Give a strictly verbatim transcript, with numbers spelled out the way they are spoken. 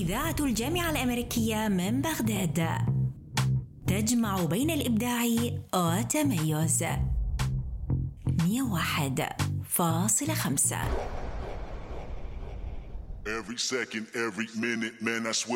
إذاعة الجامعة الأمريكية من بغداد، تجمع بين الإبداع والتميز. مية وواحد فاصلة خمسة. Every second, every minute, man, I swear